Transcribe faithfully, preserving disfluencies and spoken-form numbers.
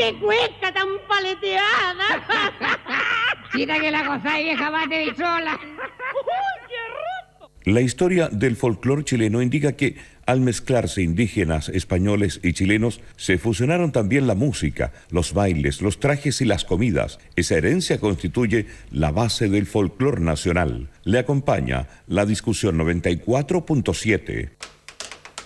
¡Qué cueca tan paleteada! Mira que la gozáis, vieja, bate y sola. La historia del folclore chileno indica que, al mezclarse indígenas, españoles y chilenos, se fusionaron también la música, los bailes, los trajes y las comidas. Esa herencia constituye la base del folclore nacional. Le acompaña la discusión noventa y cuatro punto siete.